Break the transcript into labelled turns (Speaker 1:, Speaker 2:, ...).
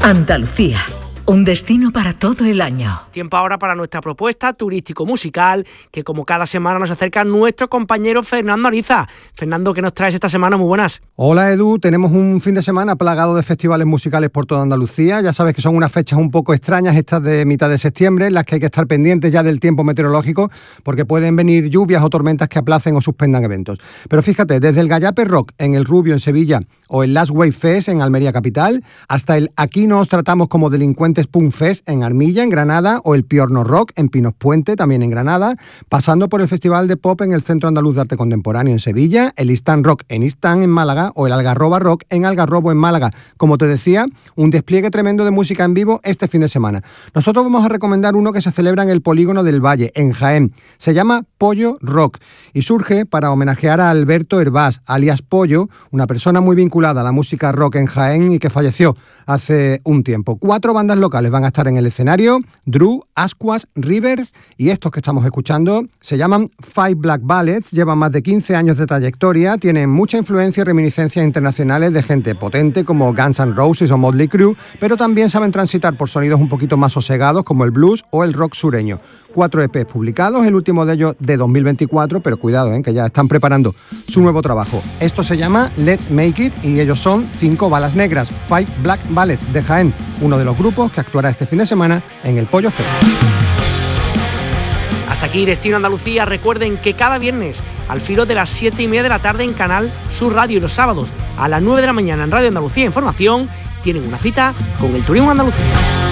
Speaker 1: Andalucía, un destino para todo el año.
Speaker 2: Tiempo ahora para nuestra propuesta turístico-musical, que como cada semana nos acerca nuestro compañero Fernando Ariza. Fernando, ¿qué nos traes esta semana? Muy buenas.
Speaker 3: Hola Edu, tenemos un fin de semana plagado de festivales musicales por toda Andalucía. Ya sabes que son unas fechas un poco extrañas estas de mitad de septiembre, en las que hay que estar pendientes ya del tiempo meteorológico, porque pueden venir lluvias o tormentas que aplacen o suspendan eventos. Pero fíjate, desde el Gallape Rock en El Rubio en Sevilla o el Last Wave Fest en Almería capital, hasta el Aquí no os tratamos como delincuentes Punk Fest en Armilla, en Granada, o el Piorno Rock en Pinos Puente, también en Granada, pasando por el Festival de Pop en el Centro Andaluz de Arte Contemporáneo en Sevilla, el Istán Rock en Istán en Málaga o el Algarroba Rock en Algarrobo en Málaga. Como te decía, un despliegue tremendo de música en vivo este fin de semana. Nosotros vamos a recomendar uno que se celebra en el Polígono del Valle, en Jaén. Se llama Pollo Rock y surge para homenajear a Alberto Hervás, alias Pollo, una persona muy vinculada a la música rock en Jaén y que falleció hace un tiempo. 4 bandas locales van a estar en el escenario: Drew, Ascuas, Rivers, y estos que estamos escuchando se llaman Five Black Ballets, llevan más de 15 años de trayectoria, tienen mucha influencia y reminiscencias internacionales de gente potente como Guns N' Roses o Motley Crue, pero también saben transitar por sonidos un poquito más sosegados como el blues o el rock sureño. 4 EPs publicados, el último de ellos de 2024, pero cuidado, que ya están preparando su nuevo trabajo. Esto se llama Let's Make It y ellos son 5 Balas Negras, Five Black Ballets de Jaén, uno de los grupos que actuará este fin de semana en el Pollo Fest.
Speaker 2: Hasta aquí Destino Andalucía. Recuerden que cada viernes al filo de las 7:30 de la tarde en Canal Sur Radio y los sábados a las 9 de la mañana en Radio Andalucía Información tienen una cita con el turismo Andalucía.